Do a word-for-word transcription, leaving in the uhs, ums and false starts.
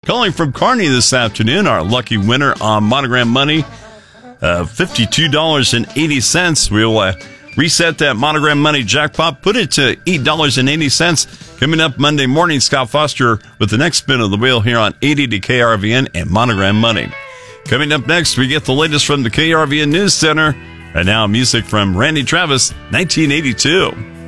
calling from Kearney this afternoon. Our lucky winner on Monogram Money, uh, fifty-two dollars and eighty cents. We'll uh, reset that Monogram Money jackpot, put it to eight dollars and eighty cents. Coming up Monday morning, Scott Foster with the next spin of the wheel here on eighty to K R V N and Monogram Money. Coming up next, we get the latest from the K R V N News Center. And now music from Randy Travis, nineteen eighty-two.